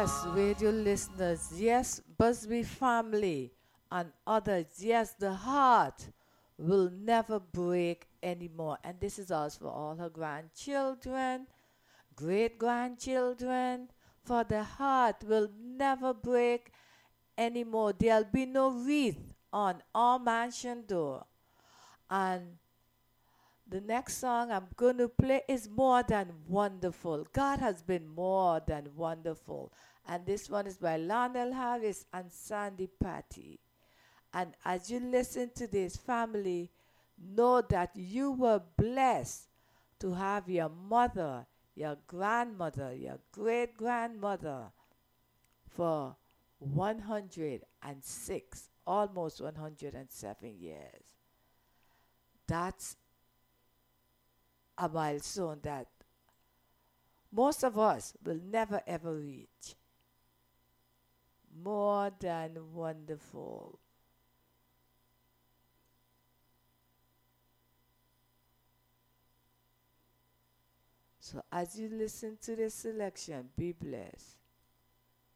Yes, radio listeners, yes, Busby family and others, yes, the heart will never break anymore. And this is also for all her grandchildren, great grandchildren, for the heart will never break anymore. There'll be no wreath on our mansion door. And the next song I'm going to play is More Than Wonderful. God has been more than wonderful. And this one is by Lionel Harris and Sandy Patty. And as you listen to this, family, know that you were blessed to have your mother, your grandmother, your great grandmother for 106, almost 107 years. That's a milestone that most of us will never ever reach. More than wonderful. So as you listen to this selection, be blessed.